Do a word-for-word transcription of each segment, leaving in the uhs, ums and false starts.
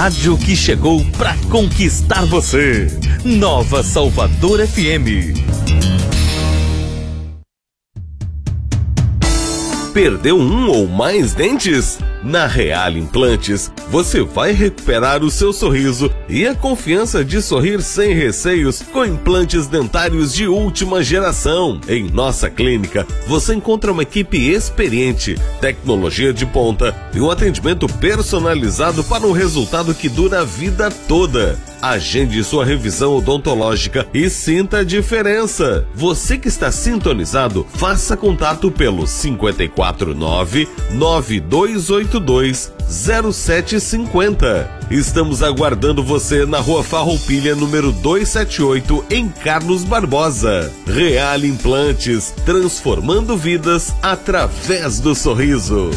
rádio que chegou pra conquistar você. Nova Salvador F M. Perdeu um ou mais dentes? Na Real Implantes, você vai recuperar o seu sorriso e a confiança de sorrir sem receios com implantes dentários de última geração. Em nossa clínica, você encontra uma equipe experiente, tecnologia de ponta e um atendimento personalizado para um resultado que dura a vida toda. Agende sua revisão odontológica e sinta a diferença. Você que está sintonizado, faça contato pelo cinco quatro nove, nove dois oito dois, zero sete cinco zero. Estamos aguardando você na Rua Farroupilha, número duzentos e setenta e oito, em Carlos Barbosa. Real Implantes, transformando vidas através do sorriso.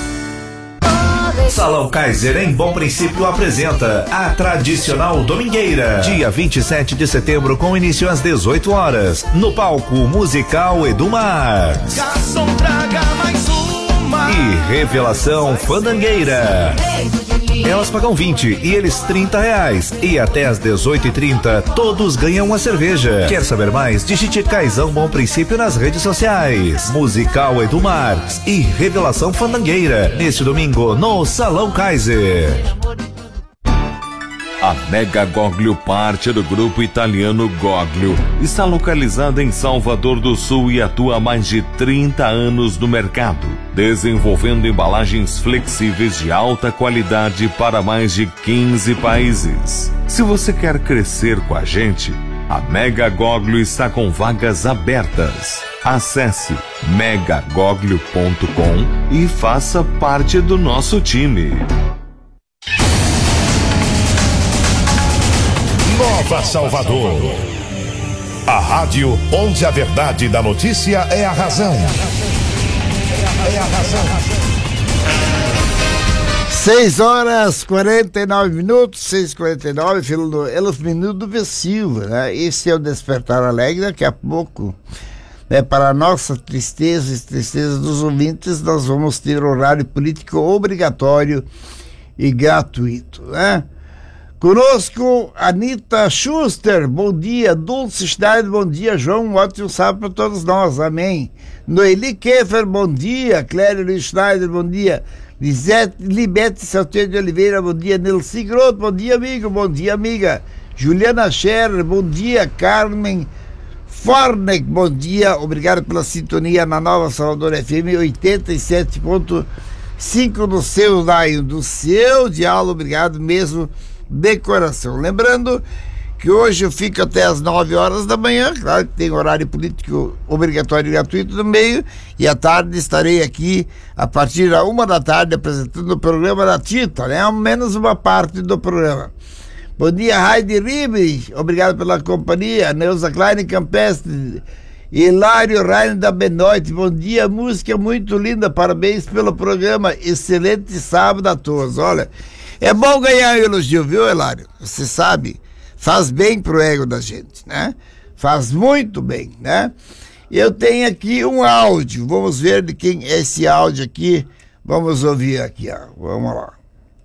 Salão Kaiser, em Bom Princípio, apresenta a tradicional Domingueira, dia vinte e sete de setembro, com início às dezoito horas, no palco musical Edumar. Garçom, traga mais uma. E Revelação Fandangueira. Elas pagam vinte e eles trinta reais. E até às dezoito e trinta, todos ganham uma cerveja. Quer saber mais? Digite Caizão Bom Princípio nas redes sociais. Musical Edumar e Revelação Fandangueira, neste domingo no Salão Kaiser. A Mega Goglio, parte do grupo italiano Goglio, está localizada em Salvador do Sul e atua há mais de trinta anos no mercado, desenvolvendo embalagens flexíveis de alta qualidade para mais de quinze países. Se você quer crescer com a gente, a Mega Goglio está com vagas abertas. Acesse mega goglio ponto com e faça parte do nosso time. Nova Salvador. A rádio onde a verdade da notícia é a razão. É a razão. seis horas quarenta e nove minutos, seis e quarenta e nove, filho elf minutos do Silva, né? Esse é o Despertar Alegre. Daqui a pouco, né, para a nossa tristeza e tristeza dos ouvintes, nós vamos ter horário político obrigatório e gratuito, né? Conosco, Anita Schuster, bom dia. Dulce Schneider, bom dia. João, um ótimo sábado para todos nós, amém. Noeli Keffer, bom dia. Clério Luiz Schneider, bom dia. Lisete, Libete Salteiro de Oliveira, bom dia. Nelson Groto, bom dia, amigo, bom dia, amiga. Juliana Scherer, bom dia. Carmen Forneck, bom dia. Obrigado pela sintonia na Nova Salvador F M oitenta e sete ponto cinco do seu Lion, do seu diálogo, obrigado mesmo de coração. Lembrando que hoje eu fico até as nove horas da manhã, claro que tem horário político obrigatório e gratuito no meio, e à tarde estarei aqui a partir da uma da tarde apresentando o programa da Tita, né? Ao menos uma parte do programa. Bom dia, Heidi Ribe, obrigado pela companhia. Neuza Klein Campestre, Hilário Rainer da Benoit, bom dia, música muito linda, parabéns pelo programa, excelente sábado a todos. Olha, é bom ganhar um elogio, viu, Hilário? Você sabe, faz bem pro ego da gente, né? Faz muito bem, né? Eu tenho aqui um áudio, vamos ver de quem é esse áudio aqui. Vamos ouvir aqui, ó. Vamos lá.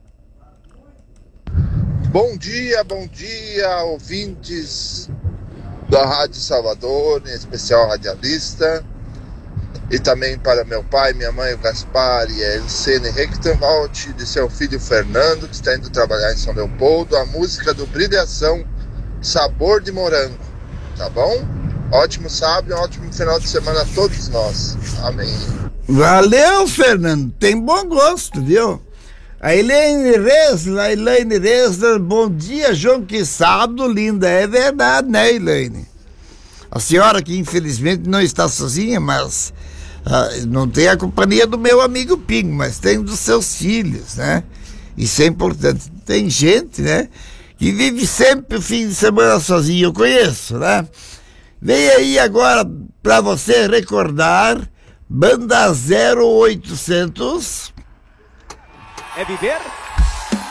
Bom dia, bom dia, ouvintes da Rádio Salvador, em especial radialista. E também para meu pai, minha mãe, o Gaspar e a Elsene Rechtenwald, de seu filho Fernando, que está indo trabalhar em São Leopoldo, a música do Brilhação, Sabor de Morango, tá bom? Ótimo sábado, um ótimo final de semana a todos nós. Amém. Valeu, Fernando, tem bom gosto, viu? A Elaine Resler, a Elaine Resler, bom dia, João, que sábado linda, é verdade, né, Elaine? A senhora que infelizmente não está sozinha, mas ah, não tem a companhia do meu amigo Pingo, mas tem dos seus filhos, né? Isso é importante. Tem gente, né, que vive sempre o fim de semana sozinho, eu conheço, né? Vem aí agora para você recordar, Banda zero oitocentos. É viver